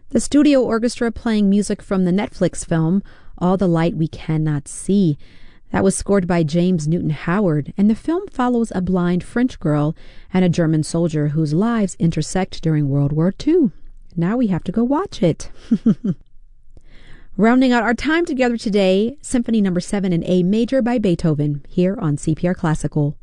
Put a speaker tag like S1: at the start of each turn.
S1: The studio orchestra playing music from the Netflix film All the Light We Cannot See. That was scored by James Newton Howard, and the film follows a blind French girl and a German soldier whose lives intersect during World War II. Now we have to go watch it. Rounding out our time together today, Symphony No. 7 in A Major by Beethoven, here on CPR Classical.